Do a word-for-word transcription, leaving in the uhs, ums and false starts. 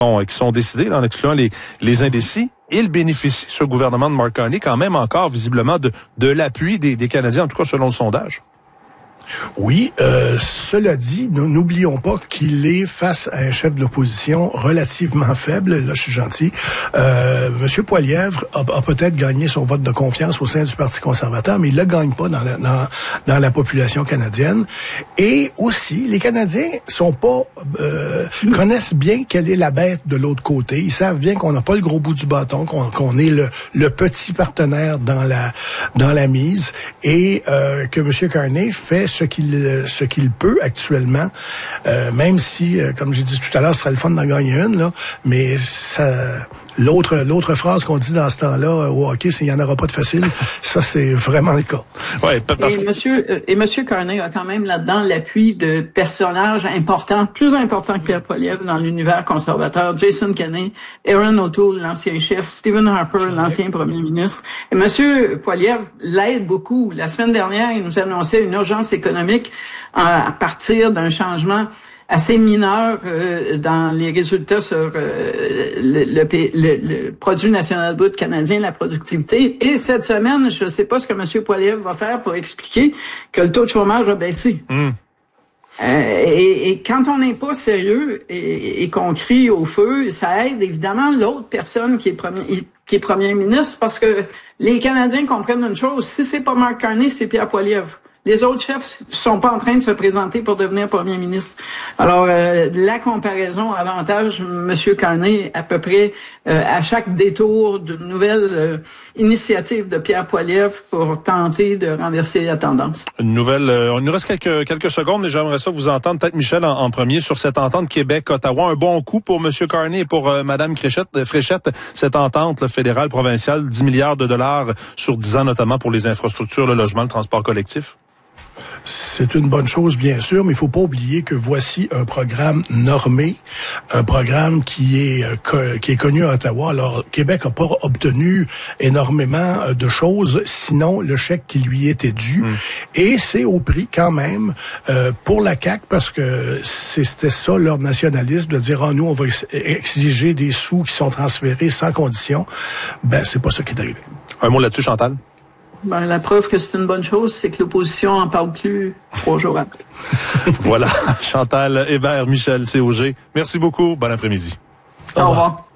bon, qui sont décidés, là, en excluant les, les indécis. Il bénéficie, ce gouvernement de Mark Carney, quand même encore visiblement de, de l'appui des, des Canadiens, en tout cas selon le sondage. Oui, euh, cela dit, nous n'oublions pas qu'il est face à un chef de l'opposition relativement faible. Là, je suis gentil. Euh, Monsieur Poilievre a, a peut-être gagné son vote de confiance au sein du Parti conservateur, mais il le gagne pas dans la, dans, dans la population canadienne. Et aussi, les Canadiens sont pas euh, connaissent bien quelle est la bête de l'autre côté. Ils savent bien qu'on n'a pas le gros bout du bâton, qu'on, qu'on est le, le petit partenaire dans la dans la mise, et euh, que Monsieur Carney fait ce qu'il ce qu'il peut actuellement, euh, même si, euh, comme j'ai dit tout à l'heure, ce serait le fun d'en gagner une, là, mais ça, l'autre l'autre phrase qu'on dit dans ce temps-là au hockey, c'est « il n'y en aura pas de facile », ça, c'est vraiment le cas. Ouais, parce et, que... monsieur, et Monsieur Carney a quand même là-dedans l'appui de personnages importants, plus importants que Pierre Poilievre dans l'univers conservateur, Jason Kenney, Erin O'Toole, l'ancien chef, Stephen Harper, l'ancien premier ministre. Et Monsieur Poilievre l'aide beaucoup. La semaine dernière, il nous annonçait une urgence économique à partir d'un changement assez mineur euh, dans les résultats sur euh, le, le, le, le produit national brut canadien, la productivité. Et cette semaine, je ne sais pas ce que M. Poilievre va faire pour expliquer que le taux de chômage a baissé. Mm. Euh, et, et quand on n'est pas sérieux et, et qu'on crie au feu, ça aide évidemment l'autre personne qui est premier, qui est premier ministre, parce que les Canadiens comprennent une chose: si c'est pas Mark Carney, c'est Pierre Poilievre. Les autres chefs sont pas en train de se présenter pour devenir premier ministre. Alors, euh, la comparaison avantage M. Carney à peu près euh, à chaque détour d'une nouvelle euh, initiative de Pierre Poilievre pour tenter de renverser la tendance. Une nouvelle... Euh, il nous reste quelques quelques secondes, mais j'aimerais ça vous entendre, peut-être Michel en, en premier, sur cette entente Québec-Ottawa. Un bon coup pour M. Carney et pour euh, Mme Fréchette, Fréchette, cette entente là, fédérale, provinciale, dix milliards de dollars sur dix ans, notamment pour les infrastructures, le logement, le transport collectif. C'est une bonne chose, bien sûr, mais il faut pas oublier que voici un programme normé, un programme qui est euh, qui est connu à Ottawa. Alors, Québec n'a pas obtenu énormément de choses, sinon le chèque qui lui était dû. Mm. Et c'est au prix quand même euh, pour la C A Q, parce que c'était ça leur nationalisme, de dire « Ah, nous, on va ex- exiger des sous qui sont transférés sans condition ». Ben, c'est pas ça qui est arrivé. Un mot là-dessus, Chantal? Ben, la preuve que c'est une bonne chose, c'est que l'opposition en parle plus trois jours après. Voilà. Chantal Hébert, Michel C O G. Merci beaucoup. Bon après-midi. Au revoir.